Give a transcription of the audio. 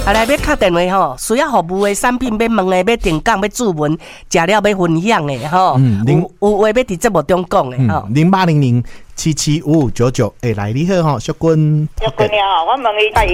啊，来要敲电话吼，需要服务的产品要问的、要订购、要注文，食了要分享的吼，有话要伫节目中讲的吼。 0800775599，来你好吼，小君。 小君你好，我问你